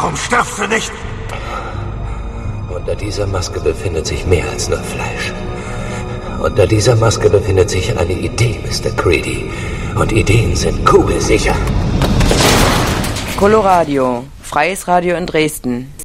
Warum stirbst du nicht? Unter dieser Maske befindet sich mehr als nur Fleisch. Unter dieser Maske befindet sich eine Idee, Mr. Creedy. Und Ideen sind kugelsicher. Coloradio, freies Radio in Dresden.